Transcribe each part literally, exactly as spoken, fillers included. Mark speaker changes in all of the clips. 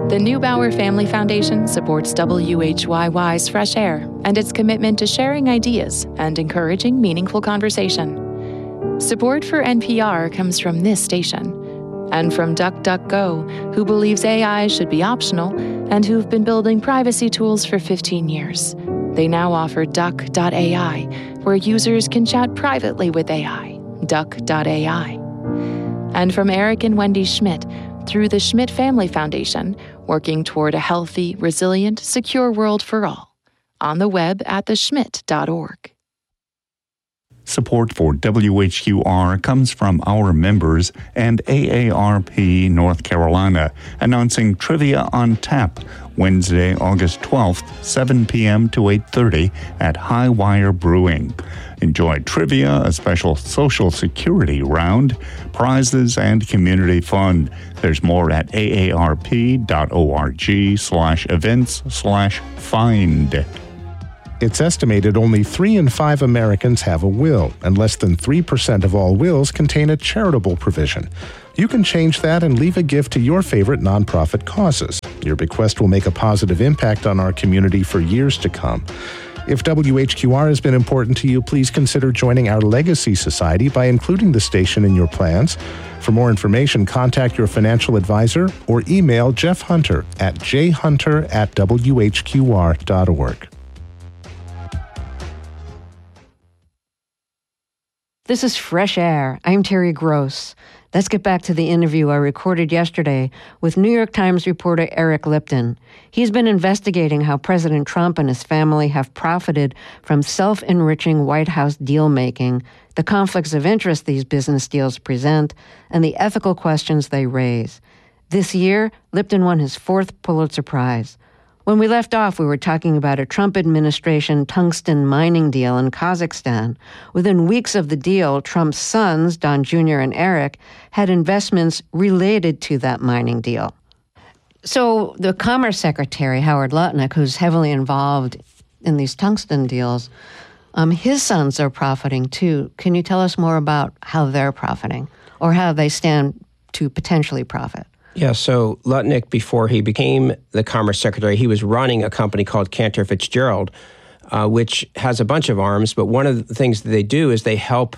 Speaker 1: The Neubauer Family Foundation supports W H Y Y's Fresh Air and its commitment to sharing ideas and encouraging meaningful conversation. Support for N P R comes from this station and from DuckDuckGo, who believes A I should be optional and who've been building privacy tools for fifteen years. They now offer Duck dot A I, where users can chat privately with A I, Duck dot A I. And from Eric and Wendy Schmidt, through the Schmidt Family Foundation, working toward a healthy, resilient, secure world for all. On the web at the schmidt dot org.
Speaker 2: Support for W H Q R comes from our members and A A R P North Carolina, announcing Trivia on Tap, Wednesday, August twelfth, seven p.m. to eight thirty at High Wire Brewing. Enjoy trivia, a special Social Security round, prizes, and community fun. There's more at aarp.org slash events slash find.
Speaker 3: It's estimated only three in five Americans have a will, and less than three percent of all wills contain a charitable provision. You can change that and leave a gift to your favorite nonprofit causes. Your bequest will make a positive impact on our community for years to come. If W H Q R has been important to you, please consider joining our Legacy Society by including the station in your plans. For more information, contact your financial advisor or email Jeff Hunter at jhunter at w h q r dot org.
Speaker 4: This is Fresh Air. I'm Terry Gross. Let's get back to the interview I recorded yesterday with New York Times reporter Eric Lipton. He's been investigating how President Trump and his family have profited from self-enriching White House deal-making, the conflicts of interest these business deals present, and the ethical questions they raise. This year, Lipton won his fourth Pulitzer Prize. When we left off, we were talking about a Trump administration tungsten mining deal in Kazakhstan. Within weeks of the deal, Trump's sons, Don Junior and Eric, had investments related to that mining deal. So the Commerce Secretary, Howard Lutnick, who's heavily involved in these tungsten deals, um, his sons are profiting too. Can you tell us more about how they're profiting or how they stand to potentially profit?
Speaker 5: Yeah, so Lutnick, before he became the Commerce Secretary, he was running a company called Cantor Fitzgerald, uh, which has a bunch of arms. But one of the things that they do is they help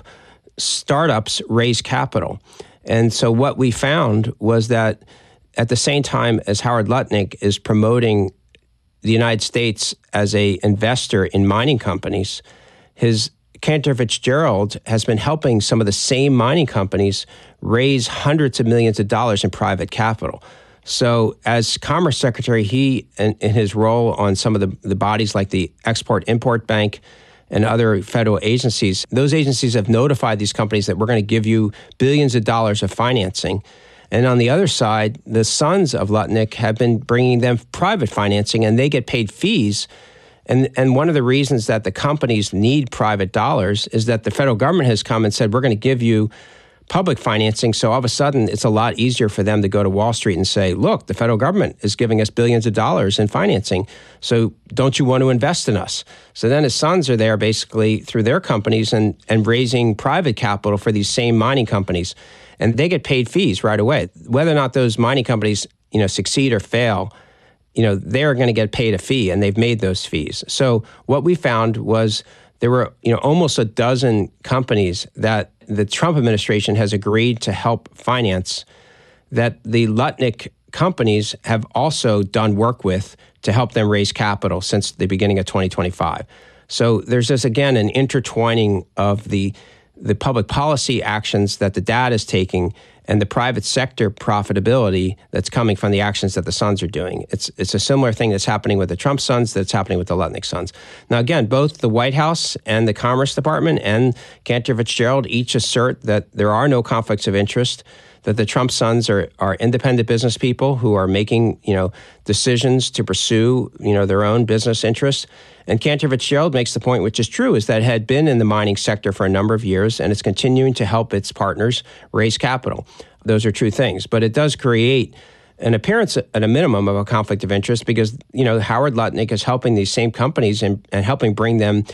Speaker 5: startups raise capital. And so what we found was that at the same time as Howard Lutnick is promoting the United States as an investor in mining companies, his Cantor Fitzgerald has been helping some of the same mining companies raise hundreds of millions of dollars in private capital. So as Commerce Secretary, he, in, in his role on some of the, the bodies like the Export-Import Bank and other federal agencies, those agencies have notified these companies that we're going to give you billions of dollars of financing. And on the other side, the sons of Lutnick have been bringing them private financing, and they get paid fees. And and one of the reasons that the companies need private dollars is that the federal government has come and said, we're going to give you public financing. So all of a sudden, it's a lot easier for them to go to Wall Street and say, look, the federal government is giving us billions of dollars in financing. So don't you want to invest in us? So then his sons are there basically through their companies and, and raising private capital for these same mining companies. And they get paid fees right away. Whether or not those mining companies, you know, succeed or fail, you know, they're going to get paid a fee, and they've made those fees. So what we found was there were, you know, almost a dozen companies that the Trump administration has agreed to help finance that the Lutnick companies have also done work with to help them raise capital since the beginning of twenty twenty-five. So there's this, again, an intertwining of the the public policy actions that the dad is taking and the private sector profitability that's coming from the actions that the sons are doing. It's it's a similar thing that's happening with the Trump sons that's happening with the Lutnick sons. Now, again, both the White House and the Commerce Department and Cantor Fitzgerald each assert that there are no conflicts of interest, that the Trump sons are are independent business people who are making, you know, decisions to pursue, you know, their own business interests. And Cantor Fitzgerald makes the point, which is true, is that it had been in the mining sector for a number of years, and it's continuing to help its partners raise capital. Those are true things. But it does create an appearance at a minimum of a conflict of interest because, you know, Howard Lutnick is helping these same companies and, and helping bring them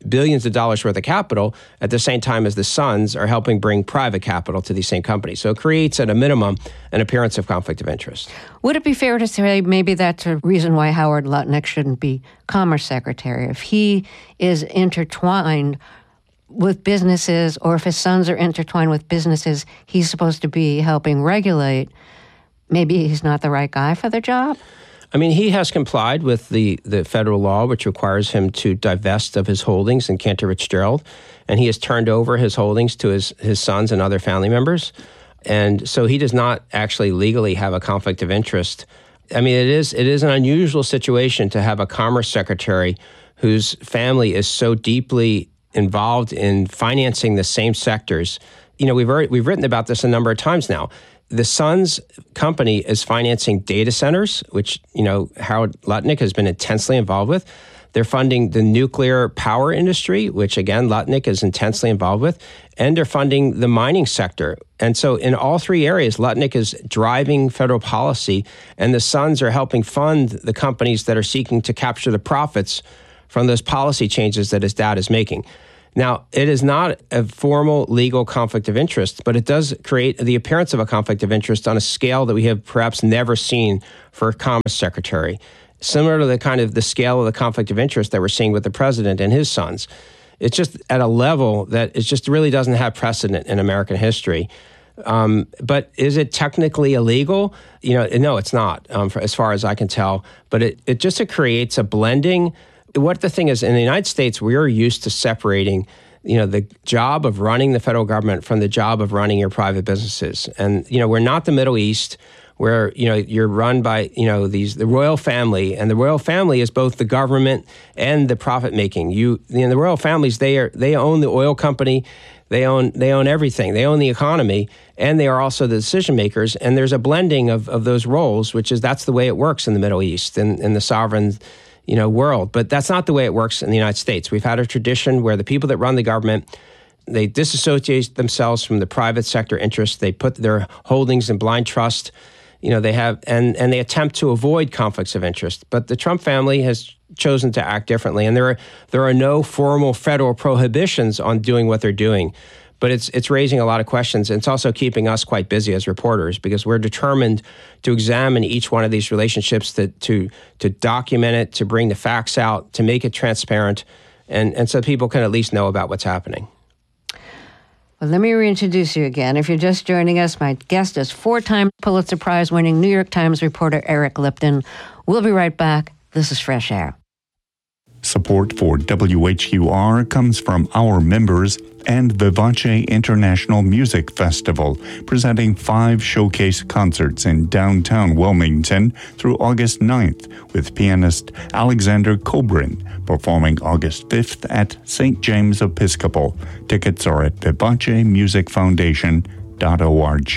Speaker 5: billions of dollars worth of capital at the same time as the sons are helping bring private capital to these same companies. So it creates, at a minimum, an appearance of conflict of interest.
Speaker 4: Would it be fair to say maybe that's a reason why Howard Lutnick shouldn't be Commerce Secretary? If he is intertwined with businesses, or if his sons are intertwined with businesses he's supposed to be helping regulate, maybe he's not the right guy for the job?
Speaker 5: I mean, he has complied with the, the federal law, which requires him to divest of his holdings in Cantor Fitzgerald, and he has turned over his holdings to his, his sons and other family members. And so he does not actually legally have a conflict of interest. I mean, it is it is an unusual situation to have a Commerce Secretary whose family is so deeply involved in financing the same sectors. You know, we've already, we've written about this a number of times now. The Sun's company is financing data centers, which, you know, Howard Lutnick has been intensely involved with. They're funding the nuclear power industry, which, again, Lutnick is intensely involved with. And they're funding the mining sector. And so in all three areas, Lutnick is driving federal policy, and the Sons are helping fund the companies that are seeking to capture the profits from those policy changes that his dad is making. Now, it is not a formal legal conflict of interest, but it does create the appearance of a conflict of interest on a scale that we have perhaps never seen for a Commerce Secretary, similar to the kind of the scale of the conflict of interest that we're seeing with the president and his sons. It's just at a level that it just really doesn't have precedent in American history. Um, but is it technically illegal? You know, no, it's not, um, for, as far as I can tell. But it, it just it creates a blending. What the thing is, in the United States, we are used to separating, you know, the job of running the federal government from the job of running your private businesses. And, you know, we're not the Middle East where, you know, you're run by, you know, these the royal family. And the royal family is both the government and the profit making. You, you know, the royal families, they are they own the oil company. They own they own everything. They own the economy, and they are also the decision makers. And there's a blending of, of those roles, which is that's the way it works in the Middle East and in the sovereign you know, world. But that's not the way it works in the United States. We've had a tradition where the people that run the government, they disassociate themselves from the private sector interests. They put their holdings in blind trust. You know, they have, and, and they attempt to avoid conflicts of interest. But the Trump family has chosen to act differently. And there are, there are no formal federal prohibitions on doing what they're doing. But it's it's raising a lot of questions. And it's also keeping us quite busy as reporters because we're determined to examine each one of these relationships, to to, to document it, to bring the facts out, to make it transparent, and, and so people can at least know about what's happening.
Speaker 4: Well, let me reintroduce you again. If you're just joining us, my guest is four-time Pulitzer Prize-winning New York Times reporter Eric Lipton. We'll be right back. This is Fresh Air.
Speaker 2: Support for W H U R comes from our members and Vivace International Music Festival, presenting five showcase concerts in downtown Wilmington through August ninth, with pianist Alexander Kobrin performing August fifth at Saint James Episcopal. Tickets are at vivace music foundation dot org.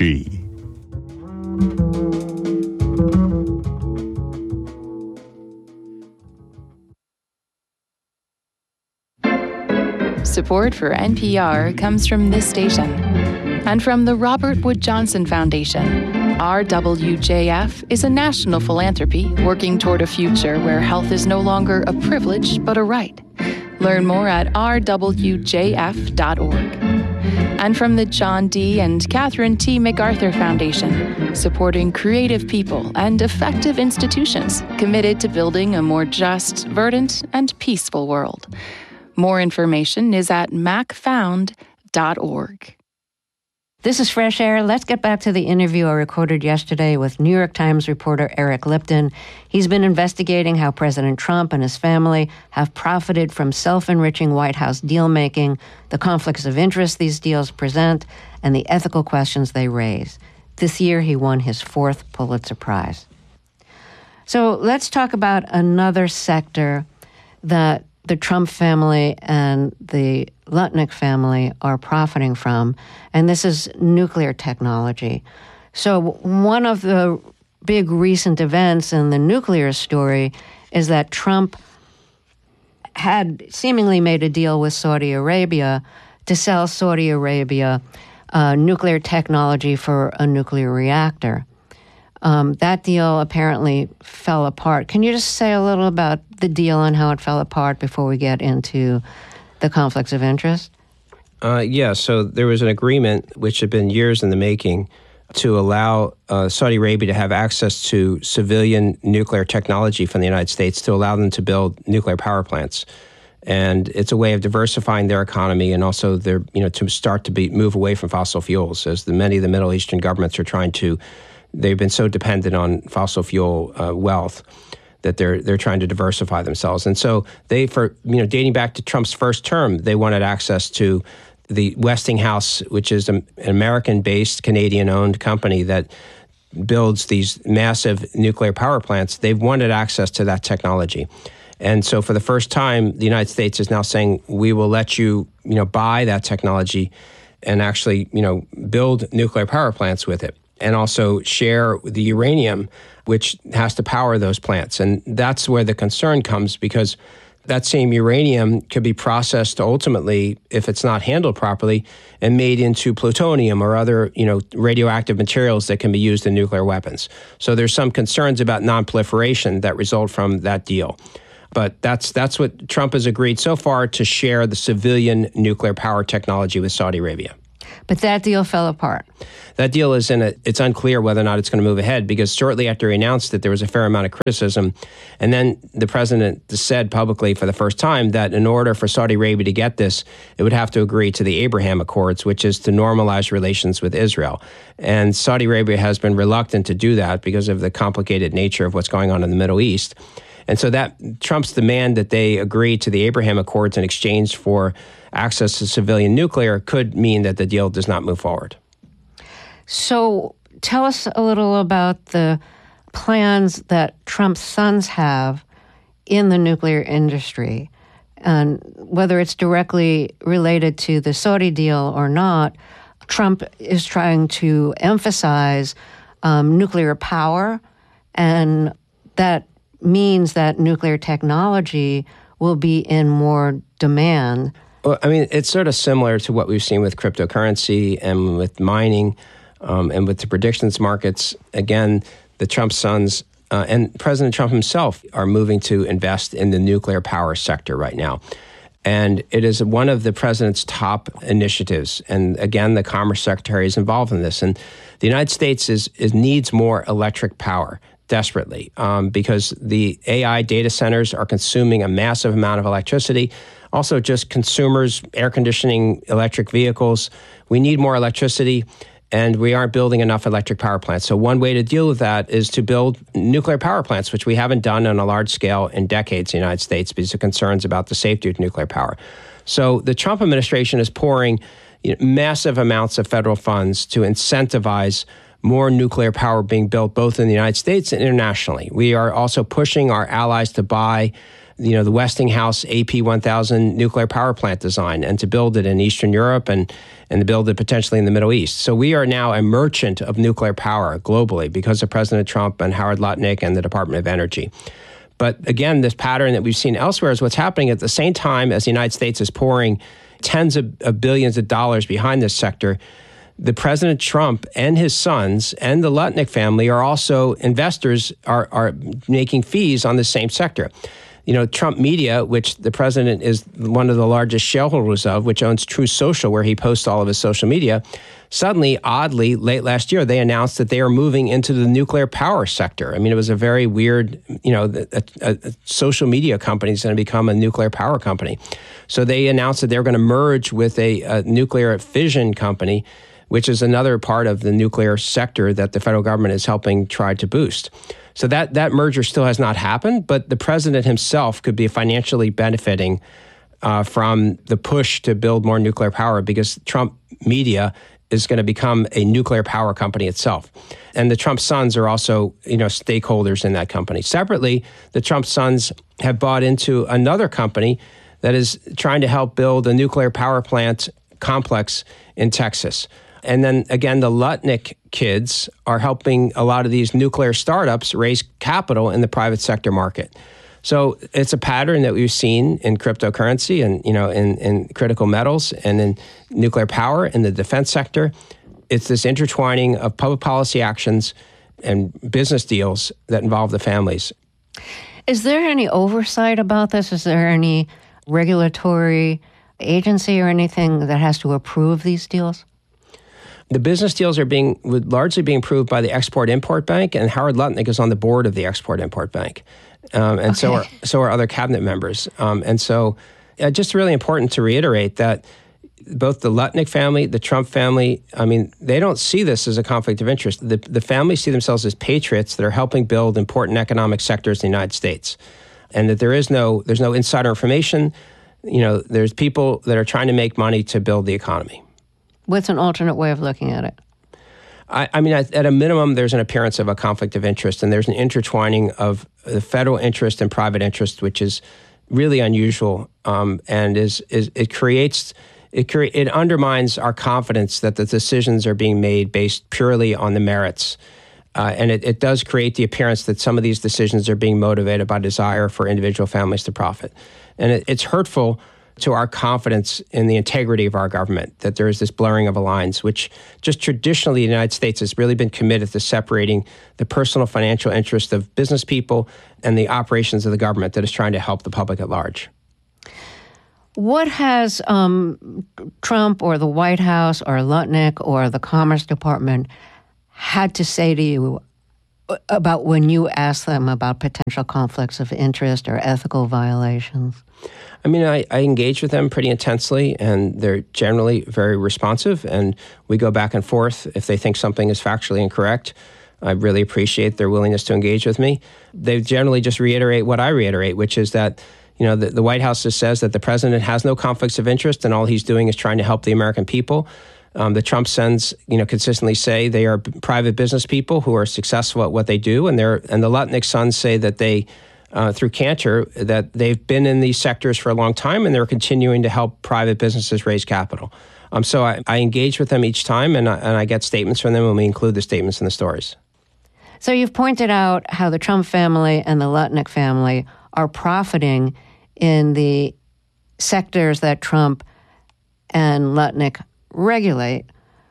Speaker 1: Support for N P R comes from this station and from the Robert Wood Johnson Foundation. R W J F is a national philanthropy working toward a future where health is no longer a privilege but a right. Learn more at r w j f dot org. And from the John D. and Catherine T. MacArthur Foundation, supporting creative people and effective institutions committed to building a more just, verdant, and peaceful world. More information is at mac found dot org.
Speaker 4: This is Fresh Air. Let's get back to the interview I recorded yesterday with New York Times reporter Eric Lipton. He's been investigating how President Trump and his family have profited from self-enriching White House deal-making, the conflicts of interest these deals present, and the ethical questions they raise. This year, he won his fourth Pulitzer Prize. So let's talk about another sector that the Trump family and the Lutnick family are profiting from, and this is nuclear technology. So one of the big recent events in the nuclear story is that Trump had seemingly made a deal with Saudi Arabia to sell Saudi Arabia uh, nuclear technology for a nuclear reactor. Um, that deal apparently fell apart. Can you just say a little about the deal and how it fell apart before we get into the conflicts of interest?
Speaker 5: Uh, yeah, so there was an agreement which had been years in the making to allow uh, Saudi Arabia to have access to civilian nuclear technology from the United States to allow them to build nuclear power plants. And it's a way of diversifying their economy and also their, you know, to start to be move away from fossil fuels, as the, many of the Middle Eastern governments are trying to. They've been so dependent on fossil fuel uh, wealth that they're they're trying to diversify themselves. And so they, for you know, dating back to Trump's first term, they wanted access to the Westinghouse, which is an American-based, Canadian-owned company that builds these massive nuclear power plants. They've wanted access to that technology. And so for the first time, the United States is now saying, we will let you, you know, buy that technology and actually, you know, build nuclear power plants with it, and also share the uranium, which has to power those plants. And that's where the concern comes, because that same uranium could be processed ultimately, if it's not handled properly, and made into plutonium or other, you know, radioactive materials that can be used in nuclear weapons. So there's some concerns about non-proliferation that result from that deal. But that's that's what Trump has agreed so far, to share the civilian nuclear power technology with Saudi Arabia.
Speaker 4: But that deal fell apart.
Speaker 5: That deal is in a, it's unclear whether or not it's going to move ahead, because shortly after he announced it, there was a fair amount of criticism. And then the president said publicly for the first time that in order for Saudi Arabia to get this, it would have to agree to the Abraham Accords, which is to normalize relations with Israel. And Saudi Arabia has been reluctant to do that because of the complicated nature of what's going on in the Middle East. And so that Trump's demand that they agree to the Abraham Accords in exchange for access to civilian nuclear could mean that the deal does not move forward.
Speaker 4: So tell us a little about the plans that Trump's sons have in the nuclear industry, and whether it's directly related to the Saudi deal or not. Trump is trying to emphasize um, nuclear power, and that means that nuclear technology will be in more demand.
Speaker 5: Well, I mean, it's sort of similar to what we've seen with cryptocurrency and with mining um, and with the predictions markets. Again, the Trump sons uh, and President Trump himself are moving to invest in the nuclear power sector right now. And it is one of the president's top initiatives. And again, the Commerce Secretary is involved in this. And the United States is, is needs more electric power desperately, um, because the A I data centers are consuming a massive amount of electricity. Also, just consumers, air conditioning, electric vehicles. We need more electricity, and we aren't building enough electric power plants. So one way to deal with that is to build nuclear power plants, which we haven't done on a large scale in decades in the United States because of concerns about the safety of nuclear power. So the Trump administration is pouring, you know, massive amounts of federal funds to incentivize more nuclear power being built both in the United States and internationally. We are also pushing our allies to buy, you know, the Westinghouse A P one thousand nuclear power plant design and to build it in Eastern Europe and, and to build it potentially in the Middle East. So we are now a merchant of nuclear power globally because of President Trump and Howard Lutnick and the Department of Energy. But again, this pattern that we've seen elsewhere is what's happening at the same time as the United States is pouring tens of, of billions of dollars behind this sector. The President Trump and his sons and the Lutnick family are also investors, are, are making fees on the same sector. You know, Trump Media, which the president is one of the largest shareholders of, which owns True Social, where he posts all of his social media, suddenly, oddly, late last year, they announced that they are moving into the nuclear power sector. I mean, it was a very weird, you know, a, a, a social media company is going to become a nuclear power company. So they announced that they're going to merge with a, a nuclear fission company, which is another part of the nuclear sector that the federal government is helping try to boost. So that, that merger still has not happened, but the president himself could be financially benefiting uh, from the push to build more nuclear power, because Trump Media is going to become a nuclear power company itself. And the Trump sons are also, you know, stakeholders in that company. Separately, the Trump sons have bought into another company that is trying to help build a nuclear power plant complex in Texas. And then again, the Lutnick kids are helping a lot of these nuclear startups raise capital in the private sector market. So it's a pattern that we've seen in cryptocurrency and, you know, in, in critical metals and in nuclear power in the defense sector. It's this intertwining of public policy actions and business deals that involve the families.
Speaker 4: Is there any oversight about this? Is there any regulatory agency or anything that has to approve these deals?
Speaker 5: The business deals are being largely being approved by the Export-Import Bank, and Howard Lutnick is on the board of the Export-Import Bank, um, and okay. so are so are other cabinet members. Um, and so, uh, just really important to reiterate that both the Lutnick family, the Trump family, I mean, they don't see this as a conflict of interest. The the families see themselves as patriots that are helping build important economic sectors in the United States, and that there is no there's no insider information. You know, there's people that are trying to make money to build the economy.
Speaker 4: What's an alternate way of looking at it?
Speaker 5: I, I mean, at, at a minimum, there's an appearance of a conflict of interest, and there's an intertwining of the federal interest and private interest, which is really unusual, um, and is is it creates it cre- it undermines our confidence that the decisions are being made based purely on the merits, uh, and it, it does create the appearance that some of these decisions are being motivated by desire for individual families to profit, and it, it's hurtful to our confidence in the integrity of our government, that there is this blurring of lines, which just traditionally the United States has really been committed to separating the personal financial interest of business people and the operations of the government that is trying to help the public at large.
Speaker 4: What has um, Trump or the White House or Lutnick or the Commerce Department had to say to you about when you ask them about potential conflicts of interest or ethical violations?
Speaker 5: I mean, I, I engage with them pretty intensely, and they're generally very responsive, and we go back and forth if they think something is factually incorrect. I really appreciate their willingness to engage with me. They generally just reiterate what I reiterate, which is that, you know, the, the White House just says that the president has no conflicts of interest, and all he's doing is trying to help the American people. Um, the Trump sons, you know, consistently say they are private business people who are successful at what they do, and they're and the Lutnick sons say that they, uh, through Cantor, that they've been in these sectors for a long time, and they're continuing to help private businesses raise capital. Um, so I, I engage with them each time, and I, and I get statements from them, and we include the statements in the stories.
Speaker 4: So you've pointed out how the Trump family and the Lutnick family are profiting in the sectors that Trump and Lutnick regulate.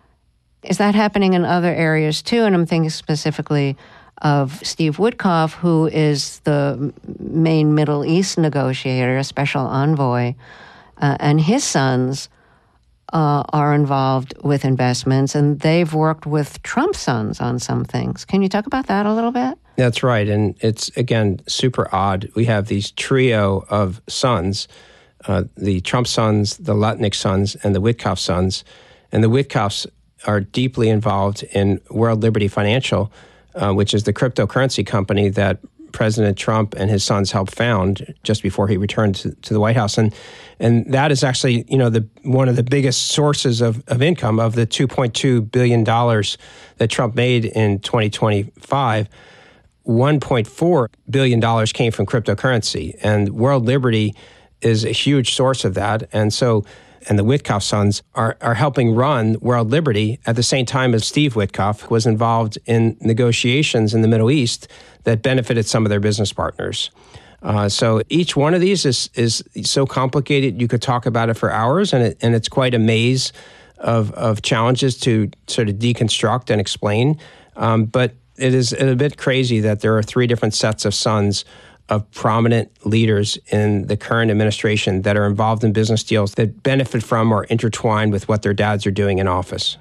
Speaker 4: Is that happening in other areas too? And I'm thinking specifically of Steve Witkoff, who is the main Middle East negotiator, a special envoy, uh, and his sons uh, are involved with investments, and they've worked with Trump's sons on some things. Can you talk about that a little bit?
Speaker 5: That's right. And it's, again, super odd. We have these trio of sons, uh, the Trump sons, the Lutnick sons, and the Witkoff sons. And the Witkoffs are deeply involved in World Liberty Financial, uh, which is the cryptocurrency company that President Trump and his sons helped found just before he returned to, to the White House. And and that is actually, you know, the one of the biggest sources of, of income of the two point two billion dollars that Trump made in twenty twenty-five. one point four billion dollars came from cryptocurrency, and World Liberty is a huge source of that. And so, and the Witkoff sons are, are helping run World Liberty at the same time as Steve Witkoff was involved in negotiations in the Middle East that benefited some of their business partners. Uh, so each one of these is is so complicated, you could talk about it for hours, and it, and it's quite a maze of, of challenges to sort of deconstruct and explain. Um, but it is a bit crazy that there are three different sets of sons of prominent leaders in the current administration that are involved in business deals that benefit from or intertwine with what their dads are doing in office.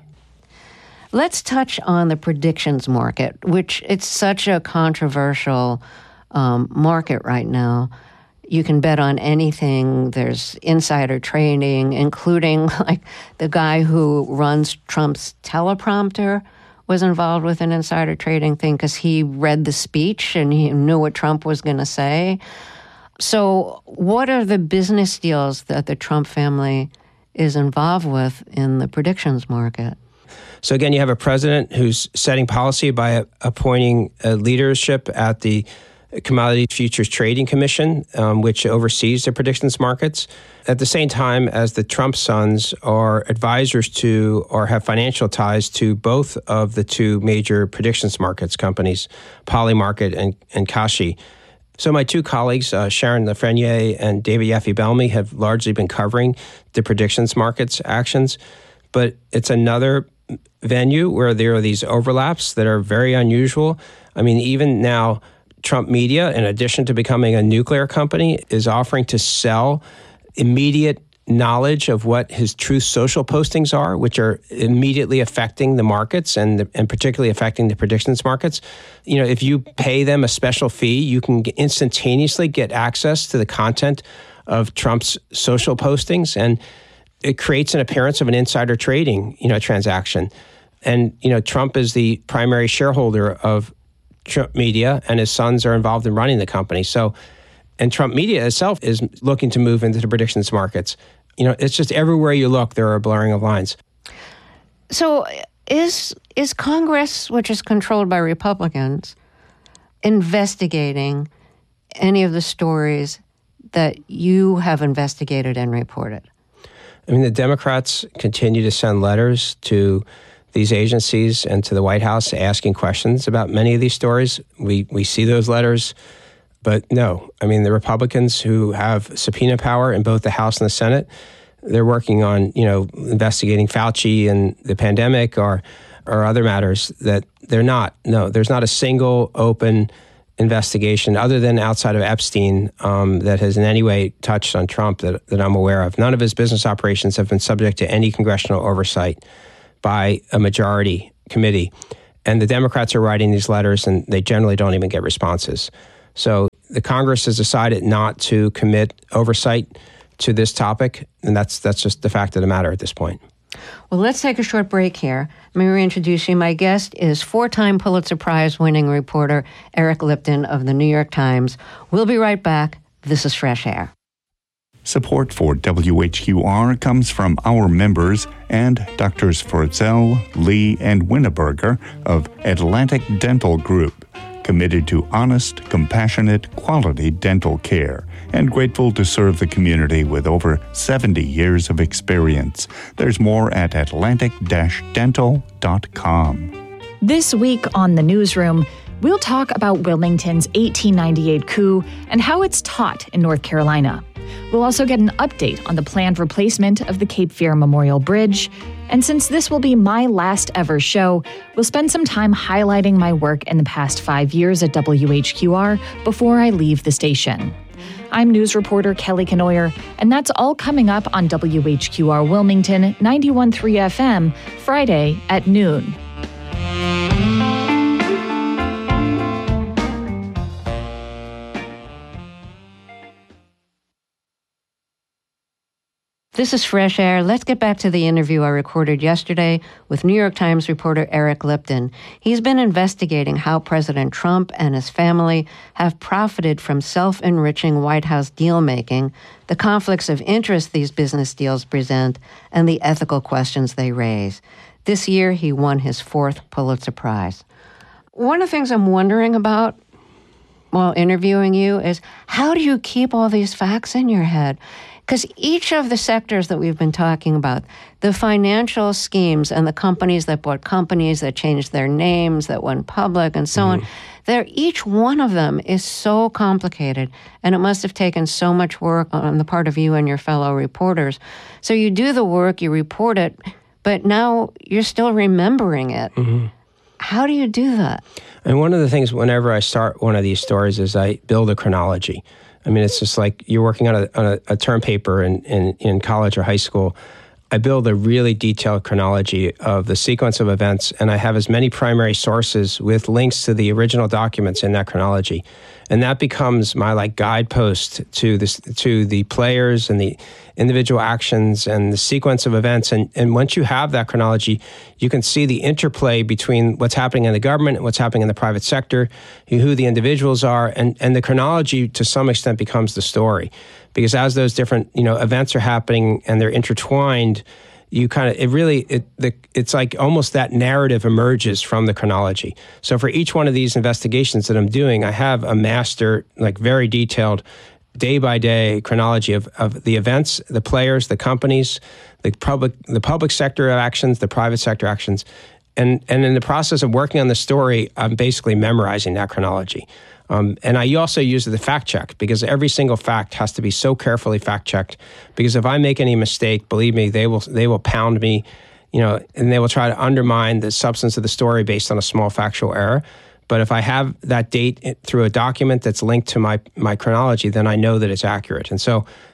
Speaker 4: Let's touch on the predictions market, which it's such a controversial um, market right now. You can bet on anything. There's insider trading, including like the guy who runs Trump's teleprompter was involved with an insider trading thing because he read the speech and he knew what Trump was going to say. So what are the business deals that the Trump family is involved with in the predictions market?
Speaker 5: So again, you have a president who's setting policy by appointing a leadership at the Commodity Futures Trading Commission, um, which oversees the predictions markets, at the same time as the Trump sons are advisors to or have financial ties to both of the two major predictions markets companies, Polymarket and, and Kashi. So my two colleagues, uh, Sharon Lafreniere and David Yaffe-Belmy, have largely been covering the predictions markets actions, but it's another venue where there are these overlaps that are very unusual. I mean, even now, Trump Media, in addition to becoming a nuclear company, is offering to sell immediate knowledge of what his Truth Social postings are, which are immediately affecting the markets and and particularly affecting the predictions markets. You know, if you pay them a special fee, you can instantaneously get access to the content of Trump's social postings, and it creates an appearance of an insider trading, you know, transaction. And, you know, Trump is the primary shareholder of Trump Media, and his sons are involved in running the company. So, and Trump Media itself is looking to move into the predictions markets. You know, it's just everywhere you look, there are blurring of lines.
Speaker 4: So is is Congress, which is controlled by Republicans, investigating any of the stories that you have investigated and reported?
Speaker 5: I mean, the Democrats continue to send letters to these agencies and to the White House asking questions about many of these stories. We we see those letters, but no. I mean, the Republicans who have subpoena power in both the House and the Senate, they're working on, you know, investigating Fauci and the pandemic or or other matters that they're not. No, there's not a single open investigation other than outside of Epstein um, that has in any way touched on Trump that, that I'm aware of. None of his business operations have been subject to any congressional oversight by a majority committee. And the Democrats are writing these letters, and they generally don't even get responses. So the Congress has decided not to commit oversight to this topic, and that's that's just the fact of the matter at this point.
Speaker 4: Well, let's take a short break here. Let me reintroduce you. My guest is four-time Pulitzer Prize-winning reporter Eric Lipton of the New York Times. We'll be right back. This is Fresh Air.
Speaker 2: Support for W H Q R comes from our members and Doctors Fritzel, Lee, and Winneberger of Atlantic Dental Group, committed to honest, compassionate, quality dental care, and grateful to serve the community with over seventy years of experience. There's more at atlantic dash dental dot com.
Speaker 6: This week on The Newsroom, we'll talk about Wilmington's eighteen ninety-eight coup and how it's taught in North Carolina. We'll also get an update on the planned replacement of the Cape Fear Memorial Bridge. And since this will be my last ever show, we'll spend some time highlighting my work in the past five years at W H Q R before I leave the station. I'm news reporter Kelly Kenoyer, and that's all coming up on W H Q R Wilmington ninety-one point three F M, Friday at noon.
Speaker 4: This is Fresh Air. Let's get back to the interview I recorded yesterday with New York Times reporter Eric Lipton. He's been investigating how President Trump and his family have profited from self-enriching White House deal-making, the conflicts of interest these business deals present, and the ethical questions they raise. This year, he won his fourth Pulitzer Prize. One of the things I'm wondering about while interviewing you is, how do you keep all these facts in your head? Because each of the sectors that we've been talking about, the financial schemes and the companies that bought companies, that changed their names, that went public, and so mm-hmm. on, they're, each one of them is so complicated, and it must have taken so much work on the part of you and your fellow reporters. So you do the work, you report it, but now you're still remembering it. Mm-hmm. How do you do that?
Speaker 5: And one of the things, whenever I start one of these stories, is I build a chronology. I mean, it's just like you're working on a, on a, a term paper in, in, in college or high school. I build a really detailed chronology of the sequence of events, and I have as many primary sources with links to the original documents in that chronology. And that becomes my like guidepost to this, to the players and the individual actions and the sequence of events. And, and once you have that chronology, you can see the interplay between what's happening in the government and what's happening in the private sector, who the individuals are, and, and the chronology to some extent becomes the story. Because as those different, you know, events are happening and they're intertwined, you kind of, it really, it, the, it's like almost that narrative emerges from the chronology. So for each one of these investigations that I'm doing, I have a master, like very detailed, day by day chronology of, of the events, the players, the companies, the public, the public sector actions, the private sector actions. And, and in the process of working on the story, I'm basically memorizing that chronology. Um, and I also use the fact check, because every single fact has to be so carefully fact checked. Because if I make any mistake, believe me, they will they will pound me, you know, and they will try to undermine the substance of the story based on a small factual error. But if I have that date through a document that's linked to my my chronology, then I know that it's accurate. And so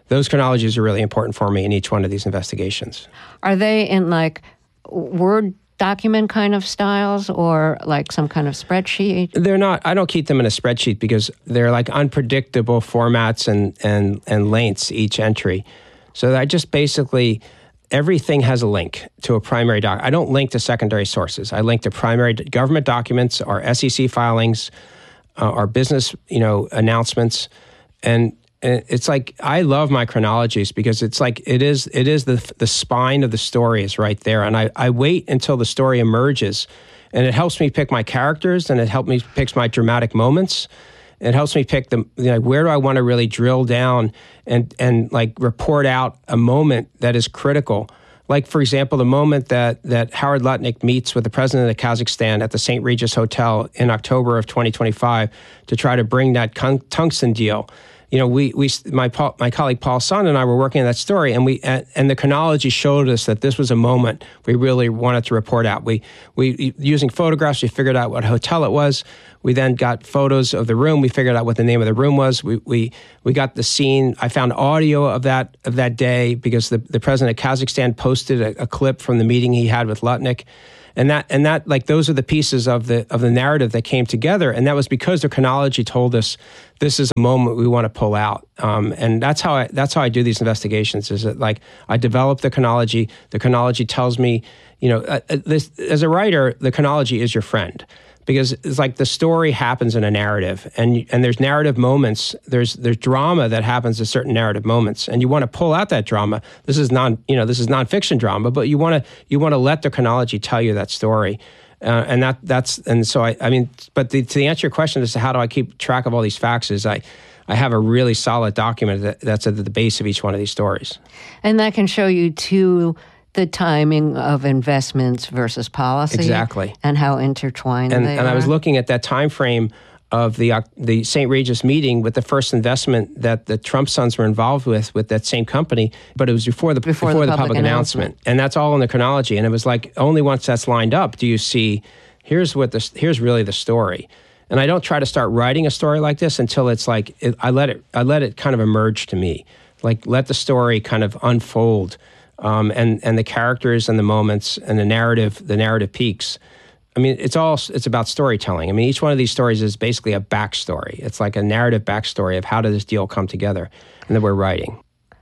Speaker 5: those chronologies are really important for me in each one of these investigations.
Speaker 4: Are they in like Word document kind of styles or like some kind of spreadsheet?
Speaker 5: They're not. I don't keep them in a spreadsheet because they're like unpredictable formats and, and, and lengths, each entry. So I just basically, everything has a link to a primary doc. I don't link to secondary sources. I link to primary government documents, our S E C filings, uh, our business, you know, announcements. And it's like, I love my chronologies because it's like, it is it is the the spine of the story is right there. And I, I wait until the story emerges. And it helps me pick my characters, and it helps me pick my dramatic moments. It helps me pick the, you know, where do I want to really drill down and, and like report out a moment that is critical. Like, for example, the moment that, that Howard Lutnick meets with the president of Kazakhstan at the Saint Regis Hotel in October of twenty twenty-five to try to bring that tungsten deal. You know, we we my my colleague Paul Sun and I were working on that story, and we and the chronology showed us that this was a moment we really wanted to report out. We we using photographs, we figured out what hotel it was. We then got photos of the room. We figured out what the name of the room was. We we we got the scene. I found audio of that of that day because the, the president of Kazakhstan posted a, a clip from the meeting he had with Lutnick. And that, and that, like, those are the pieces of the of the narrative that came together, and that was because the chronology told us this is a moment we want to pull out. Um, and that's how I that's how I do these investigations. Is that like I develop the chronology. The chronology tells me, you know, uh, this as a writer, the chronology is your friend. Because it's like the story happens in a narrative, and and there's narrative moments. There's there's drama that happens at certain narrative moments, and you want to pull out that drama. This is non you know this is nonfiction drama, but you want to you want to let the chronology tell you that story, uh, and that that's and so I I mean, but the, to answer your question as to how do I keep track of all these facts is I. I have a really solid document that, that's at the base of each one of these stories,
Speaker 4: and that can show you too. The timing of investments versus policy,
Speaker 5: exactly,
Speaker 4: and how intertwined
Speaker 5: and,
Speaker 4: they
Speaker 5: and
Speaker 4: are.
Speaker 5: I was looking at that time frame of the uh, the Saint Regis meeting with the first investment that the Trump sons were involved with with that same company, but it was before the before, before the, the public, public announcement. announcement, and that's all in the chronology. And it was like only once that's lined up do you see here's what this here's really the story. And I don't try to start writing a story like this until it's like it, I let it I let it kind of emerge to me, like let the story kind of unfold. Um, and and the characters and the moments and the narrative, the narrative peaks. I mean, it's all it's about storytelling. I mean, each one of these stories is basically a backstory. It's like a narrative backstory of how did this deal come together, and that we're writing.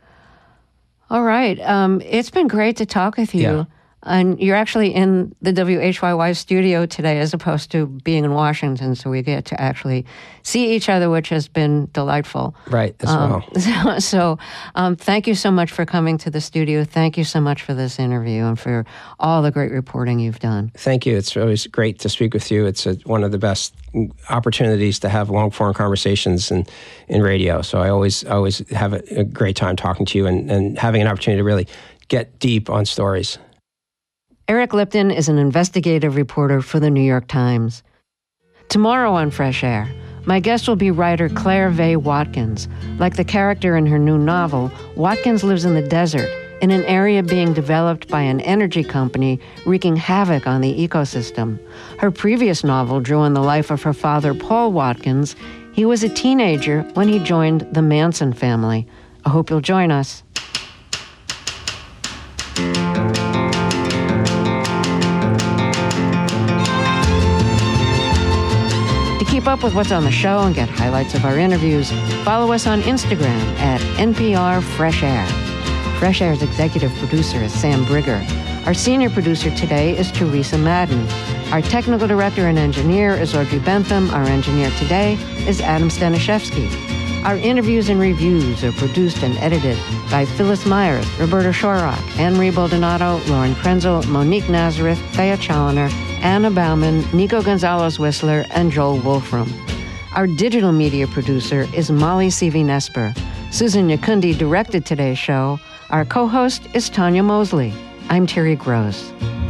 Speaker 4: All right, um, it's been great to talk with you.
Speaker 5: Yeah.
Speaker 4: And you're actually in the W H Y Y studio today as opposed to being in Washington, so we get to actually see each other, which has been delightful.
Speaker 5: Right, as
Speaker 4: um,
Speaker 5: well.
Speaker 4: So, so um, thank you so much for coming to the studio. Thank you so much for this interview and for all the great reporting you've done.
Speaker 5: Thank you. It's always great to speak with you. It's a, one of the best opportunities to have long-form conversations in, in radio. So I always always have a, a great time talking to you and, and having an opportunity to really get deep on stories.
Speaker 4: Eric Lipton is an investigative reporter for the New York Times. Tomorrow on Fresh Air, my guest will be writer Claire Vaye Watkins. Like the character in her new novel, Watkins lives in the desert, in an area being developed by an energy company wreaking havoc on the ecosystem. Her previous novel drew on the life of her father, Paul Watkins. He was a teenager when he joined the Manson family. I hope you'll join us. Keep up with what's on the show and get highlights of our interviews. Follow us on Instagram at N P R Fresh Air. Fresh Air's executive producer is Sam Brigger. Our senior producer today is Teresa Madden. Our technical director and engineer is Audrey Bentham. Our engineer today is Adam Staniszewski. Our interviews and reviews are produced and edited by Phyllis Myers, Roberta Shorrock, Anne-Marie Baldonado, Lauren Krenzel, Monique Nazareth, Thea Challoner, Anna Bauman, Nico Gonzalez-Whistler, and Joel Wolfram. Our digital media producer is Molly Seavey-Nesper. Susan Nyakundi directed today's show. Our co-host is Tanya Mosley. I'm Terry Gross.